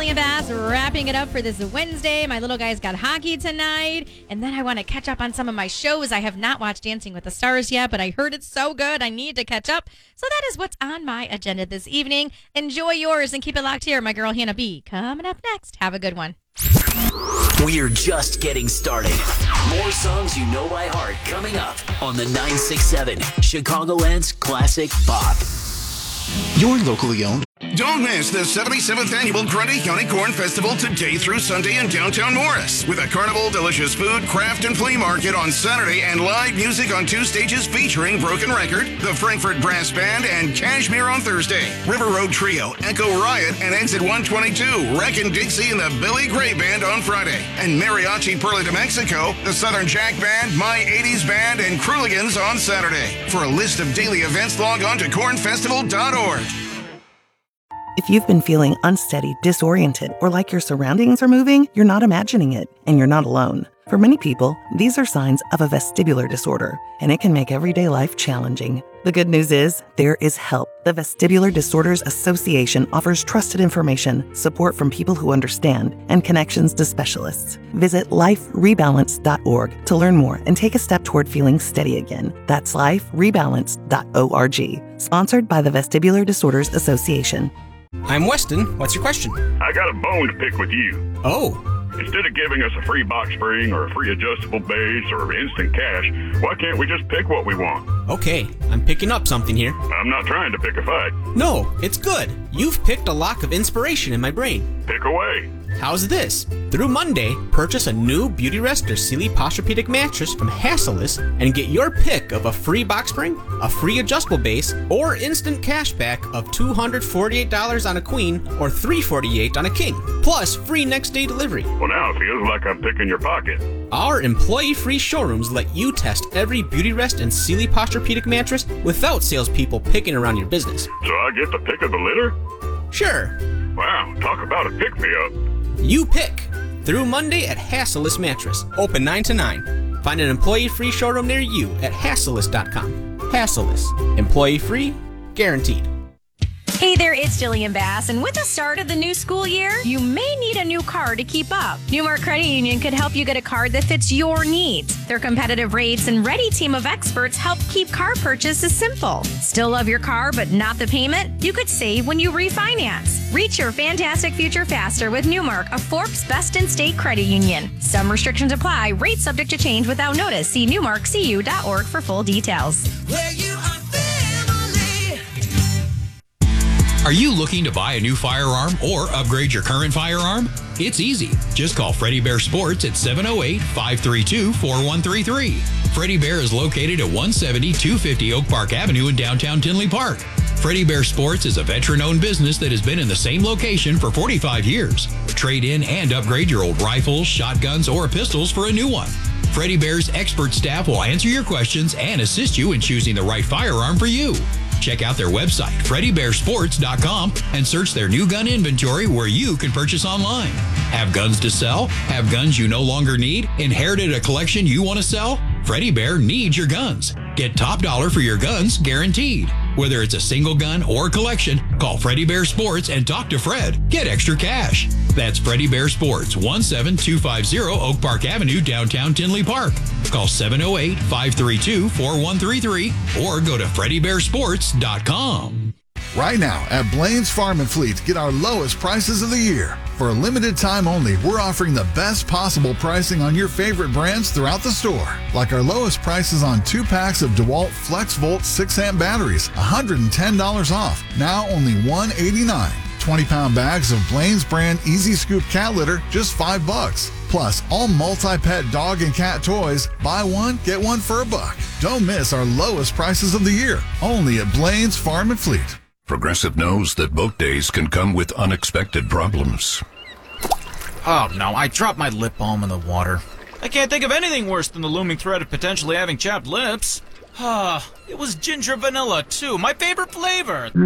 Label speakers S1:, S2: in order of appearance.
S1: Jillian Bass wrapping it up for this Wednesday. My little guy's got hockey tonight. And then I want to catch up on some of my shows. I have not watched Dancing with the Stars yet, but I heard it's so good. I need to catch up. So that is what's on my agenda this evening. Enjoy yours and keep it locked here. My girl Hannah B. coming up next. Have a good one.
S2: We're just getting started. More songs you know by heart coming up on the 967 Chicagoland's Classic Pop.
S3: You're locally owned.
S4: Don't miss the 77th Annual Grundy County Corn Festival today through Sunday in downtown Morris. With a carnival, delicious food, craft, and flea market on Saturday and live music on 2 stages featuring Broken Record, the Frankfurt Brass Band, and Cashmere on Thursday. River Road Trio, Echo Riot, and Exit 122, Wreckin' Dixie, and the Billy Gray Band on Friday. And Mariachi Perla de Mexico, the Southern Jack Band, My 80s Band, and Cruligans on Saturday. For a list of daily events, log on to cornfestival.org.
S5: If you've been feeling unsteady, disoriented, or like your surroundings are moving, you're not imagining it, and you're not alone. For many people, these are signs of a vestibular disorder, and it can make everyday life challenging. The good news is, there is help. The Vestibular Disorders Association offers trusted information, support from people who understand, and connections to specialists. Visit liferebalance.org to learn more and take a step toward feeling steady again. That's liferebalance.org. Sponsored by the Vestibular Disorders Association.
S6: I'm Weston. What's your question?
S7: I got a bone to pick with you.
S6: Oh.
S7: Instead of giving us a free box spring or a free adjustable base or instant cash, why can't we just pick what we want?
S6: Okay, I'm picking up something here.
S7: I'm not trying to pick a fight.
S6: No, it's good. You've picked a lock of inspiration in my brain.
S7: Pick away.
S6: How's this? Through Monday, purchase a new Beautyrest or Sealy Posturepedic mattress from Hassellus and get your pick of a free box spring, a free adjustable base, or instant cash back of $248 on a queen or $348 on a king, plus free next day delivery.
S7: Well, now it feels like I'm picking your pocket.
S6: Our employee-free showrooms let you test every Beautyrest and Sealy Posturepedic mattress without salespeople picking around your business.
S7: So I get the pick of the litter?
S6: Sure.
S7: Wow, talk about a pick-me-up.
S6: You pick. Through Monday at Hassellus Mattress. Open 9 to 9. Find an employee-free showroom near you at hassellus.com. Hassellus. Employee-free. Guaranteed.
S1: Hey there, it's Jillian Bass, and with the start of the new school year, you may need a new card to keep up. Newmark Credit Union could help you get a card that fits your needs. Their competitive rates and ready team of experts help keep car purchases simple. Still love your car, but not the payment? You could save when you refinance. Reach your fantastic future faster with Newmark, a Forbes Best in State credit union. Some restrictions apply. Rates subject to change without notice. See newmarkcu.org for full details.
S8: Where you are family.
S9: Are you looking to buy a new firearm or upgrade your current firearm? It's easy. Just call Freddie Bear Sports at 708-532-4133. Freddie Bear is located at 170-250 Oak Park Avenue in downtown Tinley Park. Freddie Bear Sports is a veteran-owned business that has been in the same location for 45 years. Trade in and upgrade your old rifles, shotguns, or pistols for a new one. Freddie Bear's expert staff will answer your questions and assist you in choosing the right firearm for you. Check out their website, FreddieBearSports.com, and search their new gun inventory where you can purchase online. Have guns to sell? Have guns you no longer need? Inherited a collection you want to sell? Freddie Bear needs your guns. Get top dollar for your guns guaranteed. Whether it's a single gun or collection, call Freddie Bear Sports and talk to Fred. Get extra cash. That's Freddie Bear Sports, 17250 Oak Park Avenue, downtown Tinley Park. Call 708-532-4133 or go to FreddieBearSports.com.
S10: Right now at Blaine's Farm and Fleet, get our lowest prices of the year. For a limited time only, we're offering the best possible pricing on your favorite brands throughout the store. Like our lowest prices on 2 packs of DeWalt FlexVolt 6-amp batteries, $110 off, now only $189. 20-pound bags of Blaine's brand Easy Scoop cat litter, just $5. Plus, all multi-pet dog and cat toys, buy one, get one for $1. Don't miss our lowest prices of the year, only at Blaine's Farm and Fleet.
S11: Progressive knows that boat days can come with unexpected problems.
S12: Oh no, I dropped my lip balm in the water. I can't think of anything worse than the looming threat of potentially having chapped lips. It was ginger vanilla too, my favorite flavor.